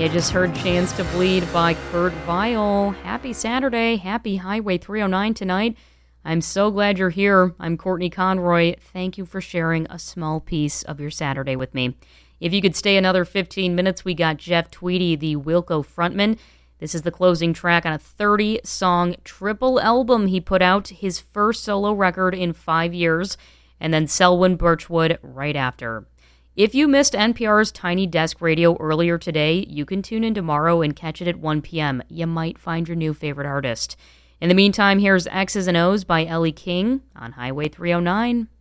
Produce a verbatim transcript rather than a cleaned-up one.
You just heard Chance to Bleed by Kurt Vile. Happy Saturday. Happy Highway three oh nine tonight. I'm so glad you're here. I'm Courtney Conroy. Thank you for sharing a small piece of your Saturday with me. If you could stay another fifteen minutes, we got Jeff Tweedy, the Wilco frontman. This is the closing track on a thirty-song triple album he put out, his first solo record in five years, and then Selwyn Birchwood right after. If you missed N P R's Tiny Desk Radio earlier today, you can tune in tomorrow and catch it at one p.m. You might find your new favorite artist. In the meantime, here's X's and O's by Ellie King on Highway three oh nine.